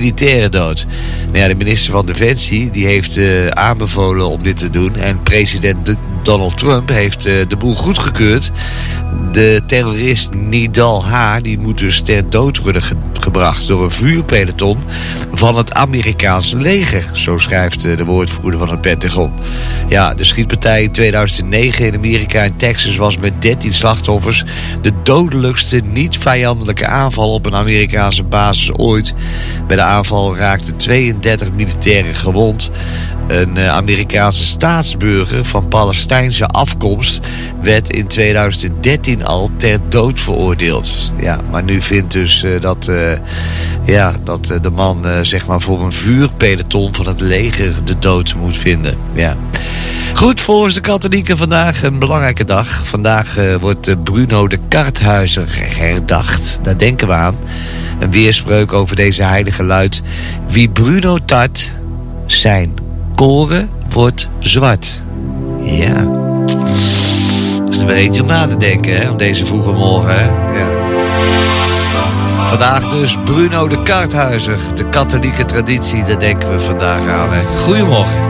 militairen dood. Nou ja, de minister van Defensie die heeft aanbevolen om dit te doen. En president Donald Trump heeft de boel goedgekeurd. De terrorist Nidal H. die moet dus ter dood worden gebracht door een vuurpeloton van het Amerikaanse leger. Zo schrijft de woordvoerder van het Pentagon. Ja, de schietpartij in 2009 in Amerika en Texas was met 13 slachtoffers de dodelijkste niet-vijandelijke aanval op een Amerikaanse basis ooit. Bij de aanval raakten 32 militairen gewond. Een Amerikaanse staatsburger van Palestijnse afkomst werd in 2013 al ter dood veroordeeld. Ja, maar nu vindt dus dat de man zeg maar voor een vuurpeloton van het leger de dood moet vinden. Ja. Goed, volgens de katholieken vandaag een belangrijke dag. Vandaag wordt Bruno de Karthuizer herdacht. Daar denken we aan. Een weerspreuk over deze heilige luidt: wie Bruno tart, zijn koren wordt zwart. Ja. Dat is er weer eentje om na te denken, hè, op deze vroege morgen. Hè? Ja. Vandaag dus Bruno de Karthuizer. De katholieke traditie, daar denken we vandaag aan. Hè. Goedemorgen.